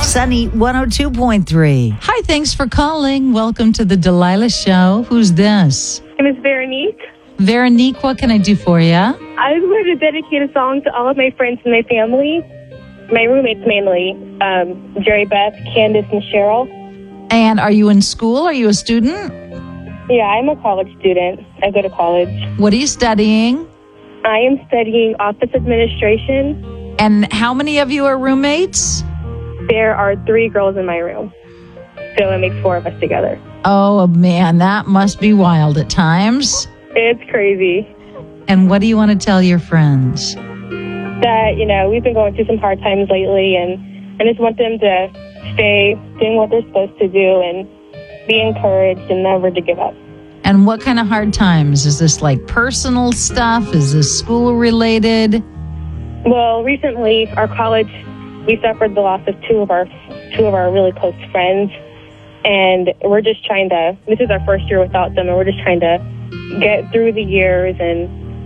Sunny 102.3. Hi, thanks for calling. Welcome to the Delilah Show. Who's this? My name is Veronique. Veronique, what can I do for you? I just wanted to dedicate a song to all of my friends and my family. My roommates mainly, Jerry, Beth, Candace, and Cheryl. And are you in school? Are you a student? Yeah, I'm a college student. I go to college. What are you studying? I am studying office administration. And how many of you are roommates? There are 3 girls in my room, so it makes 4 of us together. Oh, man, that must be wild at times. It's crazy. And what do you want to tell your friends? That, we've been going through some hard times lately, and I just want them to stay doing what they're supposed to do and be encouraged and never to give up. And what kind of hard times? Is this like personal stuff? Is this school related? Well, recently, our college, we suffered the loss of two of our really close friends, and we're just trying to, this is our first year without them, and we're just trying to get through the years and,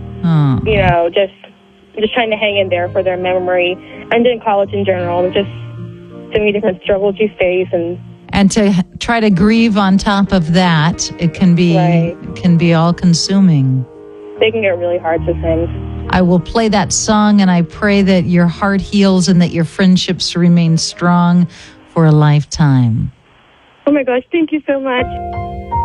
just trying to hang in there for their memory. And in college in general, there's just so many different struggles you face. And to try to grieve on top of that, it can be all-consuming. They can get really hard sometimes. I will play that song, and I pray that your heart heals and that your friendships remain strong for a lifetime. Oh, my gosh. Thank you so much.